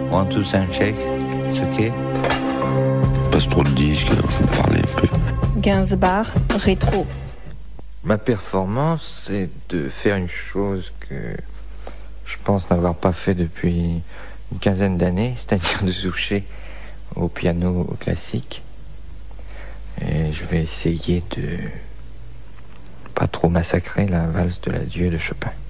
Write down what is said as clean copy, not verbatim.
One, two, sound check. It's ok. Passe trop de disques, faut parler un peu. Gainsbourg, rétro. Ma performance, c'est de faire une chose que je pense n'avoir pas fait depuis une quinzaine d'années, c'est-à-dire de toucher au piano classique. Et je vais essayer de pas trop massacrer la valse de l'adieu de Chopin.